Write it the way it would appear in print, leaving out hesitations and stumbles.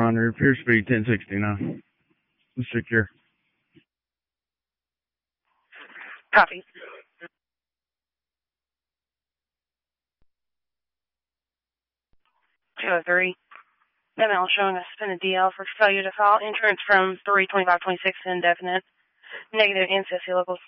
on repair speed 1069. Secure. Copy. 203. ML showing a suspended DL for failure to file insurance from 3/25/26 indefinite. Negative NCSC locals.